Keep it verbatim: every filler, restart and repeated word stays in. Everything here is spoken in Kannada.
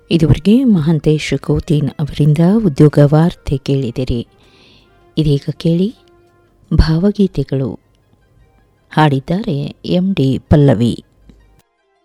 ಇದುವರೆಗೆ ಮಹಾಂತೇಶ್ ಕೋತೀನ್ ಅವರಿಂದ ಉದ್ಯೋಗ ವಾರ್ತೆ ಕೇಳಿದಿರಿ. ಇದೀಗ ಕೇಳಿ ಭಾವಗೀತೆಗಳು. ಹಾಡಿದ್ದಾರೆ ಎಂ ಡಿ ಪಲ್ಲವಿ.